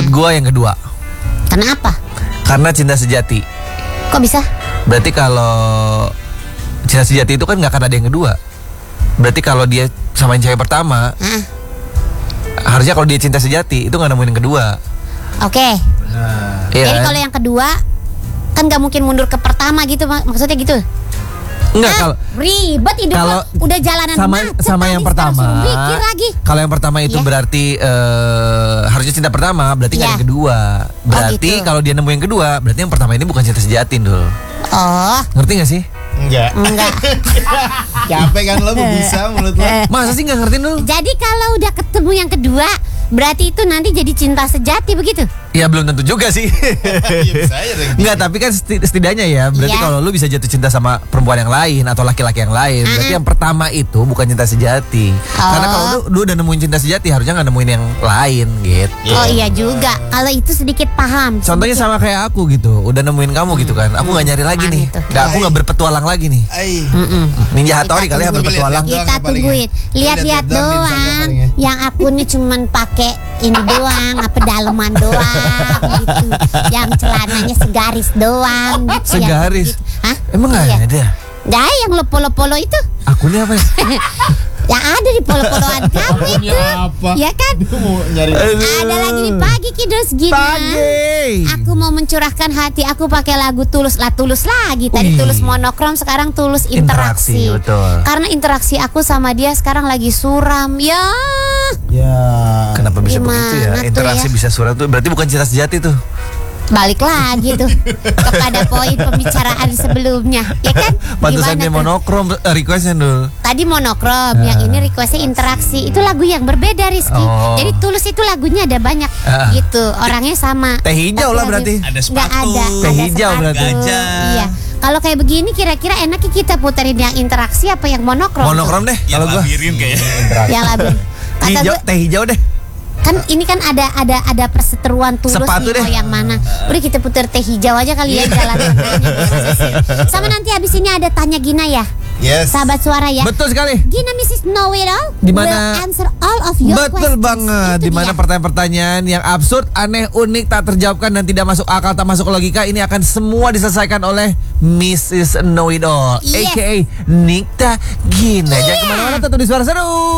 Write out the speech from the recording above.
Gua yang kedua. Kenapa? Karena cinta sejati. Kok bisa? Berarti kalau cinta sejati itu kan nggak akan ada yang kedua. Berarti kalau dia sama yang cewek pertama, harusnya kalau dia cinta sejati itu nggak nemuin yang kedua. Oke. Iya Jadi kan? kalau yang kedua kan nggak mungkin mundur ke pertama gitu, maksudnya gitu? Enggak, kalau ribet hidup kalau lo, udah jalanan macet sama tadi, yang sekarang pertama. suruh mikir lagi. Kalau yang pertama itu Iya. berarti harusnya cinta pertama, berarti nggak Iya. yang kedua. Berarti gitu. kalau dia nemu yang kedua, berarti yang pertama ini bukan cinta sejati, Dul. Oh, Ngerti gak sih? Enggak. Capek kan lo bisa mulut lo. Masa sih nggak ngerti, Dul? jadi kalau udah ketemu yang kedua, berarti itu nanti jadi cinta sejati begitu? Ya belum tentu juga sih. Iya, bisa aja deh. Enggak, tapi kan setidaknya ya, berarti Iya. kalau lu bisa jatuh cinta sama perempuan yang lain atau laki-laki yang lain, berarti yang pertama itu bukan cinta sejati. Karena kalau lu udah nemuin cinta sejati, harusnya nggak nemuin yang lain gitu. Oh iya juga. Kalau itu sedikit paham. Contohnya sama kayak aku gitu, udah nemuin kamu gitu kan, aku nggak nyari lagi nih, Itu. aku nggak berpetualang lagi nih. Ai. Ninja Hattori Kita kali ya tunggu. berpetualang. Doang Kita ya paling tungguin. ya. Lihat-lihat Lihat-lihat doang di Instagram doang. paling ya. Yang akunnya cuman pakai ini doang, apa daleman doang gitu. Yang celananya segaris doang gitu. Segaris? Yang gitu. Hah? Emang nggak Iya. ada? Nah, yang lo polo-polo itu Akunnya apa ya? yang ada di polo-poloan kamu itu. Apa? Ya kan? Dia mau nyari. Ada lagi nih pagi Kidus gini. Pagi. Aku mau mencurahkan hati aku pakai lagu Tulus lagi. Tadi Wih. Tulus monokrom, sekarang Tulus interaksi. Betul. Karena interaksi aku sama dia sekarang lagi suram. Ya. Ya. Kenapa bisa Gimana begitu ya? tuh Interaksi ya? bisa surat tuh berarti bukan cinta sejati tuh. Balik lagi tuh kepada poin pembicaraan sebelumnya, ya kan? Pantesan Gimana dia tuh? monokrom requestnya dul. Tadi monokrom, yang ini requestnya interaksi. Itu lagu yang berbeda Rizky. Oh. Jadi Tulus itu lagunya ada banyak gitu. Orangnya sama. Teh hijau Tapi lah berarti. Ada Nggak sepatu. ada. Teh Ada hijau sepatu. berarti. Gajah. Iya. Kalau kayak begini kira-kira enaknya kita puterin yang interaksi apa yang monokrom? tuh? Monokrom deh Yang kalau gua. labirin kayaknya. Yang labir. Kata Hijau, gue, teh hijau deh. kan ini kan ada perseteruan Tulus Sepatu nih, deh. mau yang mana? Udah kita puter teh hijau aja kali ya jalan tengahnya. Sama nanti abis ini ada tanya Gina ya, Yes. sahabat suara ya. Betul sekali. Gina Mrs. Know It All Di mana- will answer all of your Betul questions. banget. Itu Di mana dia. pertanyaan-pertanyaan yang absurd, aneh, unik, tak terjawabkan dan tidak masuk akal, tak masuk logika ini akan semua diselesaikan oleh Mrs. Know It All, Yes. aka Nikta Gina. Jangan kemana-mana, tetap di Suara Seru.